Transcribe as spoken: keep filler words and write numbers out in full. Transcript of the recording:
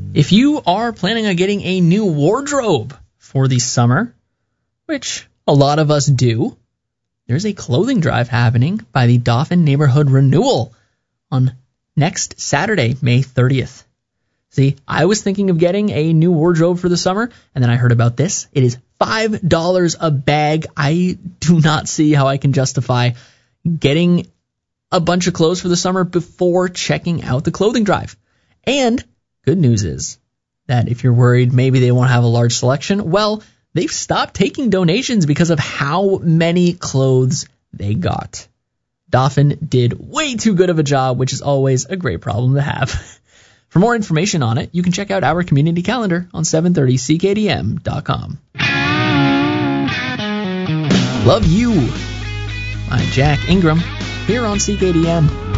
If you are planning on getting a new wardrobe for the summer, which a lot of us do, there's a clothing drive happening by the Dauphin Neighborhood Renewal on next Saturday, May thirtieth. See, I was thinking of getting a new wardrobe for the summer, and then I heard about this. It is five dollars a bag. I do not see how I can justify getting a bunch of clothes for the summer before checking out the clothing drive. And good news is that if you're worried maybe they won't have a large selection, well, they've stopped taking donations because of how many clothes they got. Dauphin did way too good of a job, which is always a great problem to have. For more information on it, you can check out our community calendar on seven thirty C K D M dot com. Love You. I'm Jack Ingram, here on C K D M.